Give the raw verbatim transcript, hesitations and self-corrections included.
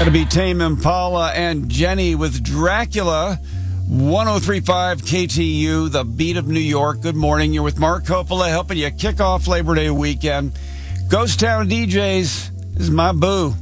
Gotta be Tame Impala and Jenny with Dracula. one oh three point five K T U, the beat of New York. Good morning. You're with Mark Coppola helping you kick off Labor Day weekend. Ghost Town D Js is my boo.